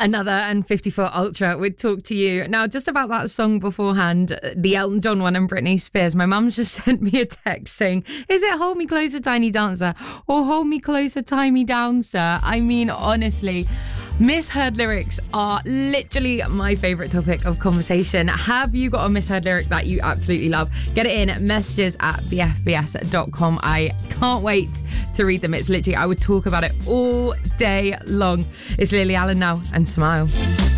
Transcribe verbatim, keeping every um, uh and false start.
Another and fifty-four Ultra would talk to you. Now, just about that song beforehand, the Elton John one and Britney Spears, my mum's just sent me a text saying, is it Hold Me Closer, Tiny Dancer or Hold Me Closer, Tie Me Down, Sir? I mean, honestly, misheard lyrics are literally my favourite topic of conversation. Have you got a misheard lyric that you absolutely love? Get it in messages at b f b s dot com. I can't wait to read them. It's literally, I would talk about it all day long. It's Lily Allen now, and Smile.